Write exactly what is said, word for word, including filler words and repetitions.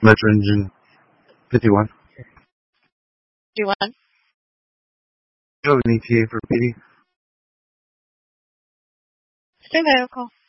Metro Engine fifty-one. fifty-one. Do you have an E T A for P D? Still vehicle.